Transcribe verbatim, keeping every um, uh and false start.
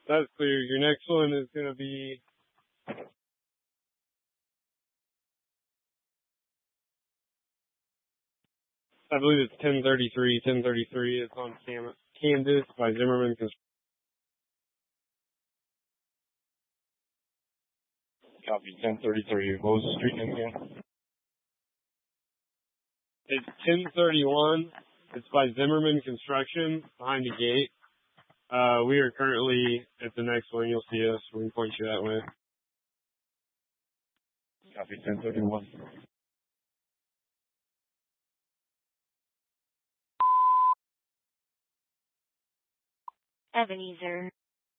That's clear. Your next one is going to be I believe it's ten thirty-three. ten thirty-three is on Cam- Candace by Zimmerman Construction. Copy, ten thirty-three. What was the street name again? It's ten thirty-one. It's by Zimmerman Construction behind the gate. Uh, we are currently at the next one. You'll see us. We can point you that way. Copy, ten thirty-one. Ebenezer.